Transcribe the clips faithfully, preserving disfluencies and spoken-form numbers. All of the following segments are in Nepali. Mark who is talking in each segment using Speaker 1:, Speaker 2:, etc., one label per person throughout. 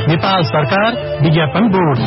Speaker 1: नेपाल सरकार विज्ञापन बोर्ड।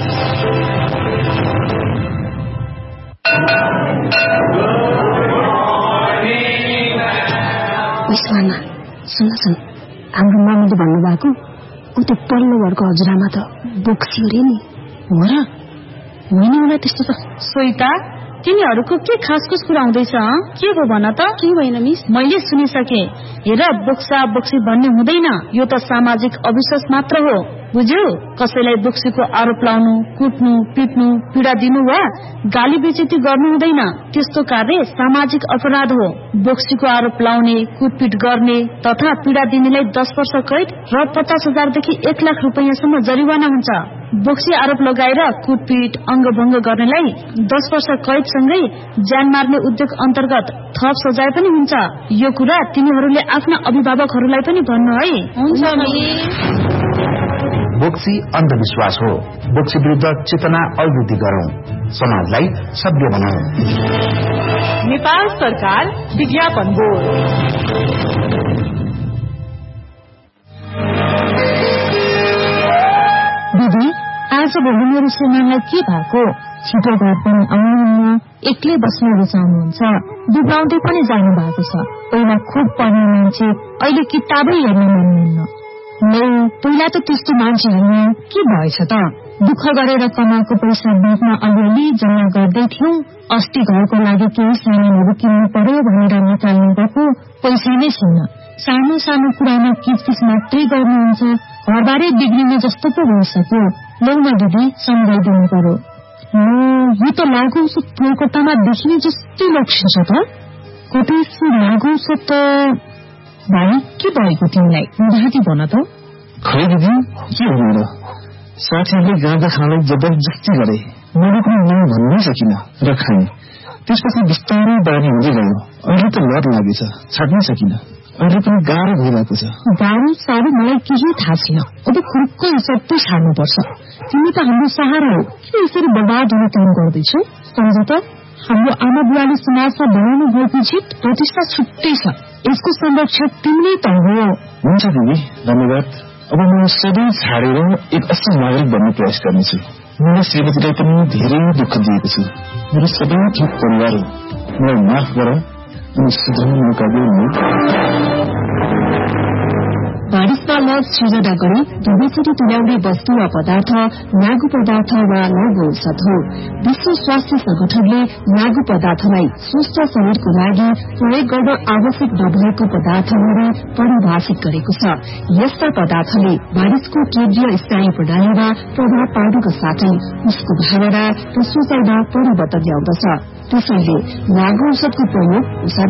Speaker 2: विश्वमा सुन सुन हाम्रो मामाले भन्नुभएको ऊ त्यो पल्लो घरको हजुरआमा त बोक्सी अरे नि।
Speaker 3: हो र? होइन होला त्यस्तो त।
Speaker 4: सोइता तिनीहरूको के खासखुस कुरा हुँदैछ? के हो भन त?
Speaker 2: के भएन मिस?
Speaker 4: मैले सुनिसके। हेर बोक्सा बोक्सी भन्ने हुँदैन, यो त सामाजिक अविश्वास मात्र हो, बुझ्यौ? कसैलाई बोक्सीको आरोप लाउनु, कुट्नु, पिट्नु, पीडा दिनु वा गाली बेइज्जती गर्नु हुँदैन। त्यस्तो कार्य सामाजिक अपराध हो। बोक्सीको आरोप लाउने, कुटपिट गर्ने तथा पीडा दिनेलाई दस वर्ष कैद र पचास हजारदेखि एक लाख रुपियाँसम्म जरिवाना हुन्छ। बोक्सी आरोप लगाएर कुटपिट अङ्गभङ्ग गर्नेलाई दस वर्ष कैदसँगै ज्यान मार्ने उद्योग अन्तर्गत थप सजाय पनि हुन्छ। यो कुरा तिमीहरूले आफ्ना अभिभावकहरूलाई पनि भन्नु है।
Speaker 2: हुन्छ मिस।
Speaker 5: बोक्सी अन्धविश्वास हो। बोक्सी विरुद्ध चेतना अभिवृद्धि गरौं, समाजलाई सभ्य बनाऊ।
Speaker 6: नेपाल सरकार विज्ञापन बोर्ड।
Speaker 3: दिदी आज भोलि मेरो श्रीमानलाई के भएको? छिटो घर पनि आउनुहुन्न, एक्लै बस्न रुचाउनुहुन्छ, दुब्राउँदै पनि जानु भएको छ। पहिला खुब पढ्ने मान्छे, अहिले किताबै हेर्न मान्नुहुन्न। नै पहिला त त्यस्तो मान्छे होइन, के भएछ त? दुःख गरेर कमाएको पैसा ब्याङ्कमा अलिअलि जम्मा गर्दै थियौं। अस्ति घरको लागि केही सामानहरू किन्नु पर्यो भनेर निकाल्नु गएको पैसा नै छैन। सानो सानो कुरामा किचकिच मात्रै गर्नुहुन्छ, घरबारै बिग्रिने जस्तो पो भइसक्यो। लौ न दिदी सम्झाइदिनु पर्यो। यो त लागु औषध कोलकातामा देखिने जस्तै लक्षण छ त। कतैसो लागु औषध त भाइ के भएको तिमीलाई? जाति भन त।
Speaker 7: खै दिदी के हो र? साथीहरूले गाँजा खानलाई जबरजस्ती गरे, मैले पनि नाम भन्नै सकिन र खाएँ। त्यसपछि बिस्तारै बानी हुँदै गयो। अहिले त लत लागेछ, छाड्नै सकिन। अहिले पनि गाह्रो भइरहेको छ।
Speaker 3: गाह्रो साह्रो मलाई केही थाहा छैन। अब खुर्क सबै छाड्नुपर्छ। तिमी त हाम्रो सहारा हो, किन यसरी बर्बाद हुने काम गर्दैछौ? सम्झ त, हाम्रो आमा बुवाले समाजमा बनाउनु भएको जित प्रतिष्ठा छुट्टै छ। यसको संरक्षक तिमी त हो।
Speaker 7: हुन्छ दिदी, धन्यवाद। अब म सबै छाडेर एक असल नागरिक बन्ने प्रयास गर्नेछु। मैले श्रीमतीलाई पनि धेरै दुःख दिएको छु। मेरो सबै ठिक परिवार हो, मलाई माफ गर अनि सुधार्ने मौका दिनु।
Speaker 3: बारिशमा लज सृजना गरी दुवैचोटि तुल्याउने वस्तु वा पदार्थ लागु पदार्थ वा लागु औषध हो। विश्व स्वास्थ्य संगठनले लागु पदार्थलाई स्वस्थ शरीरको लागि प्रयोग गर्न आवश्यक नभएको पदार्थहरू परिभाषित गरेको छ। यस्ता पदार्थले मानिसको केन्द्रीय स्नायु प्रणालीमा प्रभाव पार्नुका साथै उसको भावना र सोचाइमा परिवर्तन ल्याउँदछ। त्यसैले लागु औषधको प्रयोग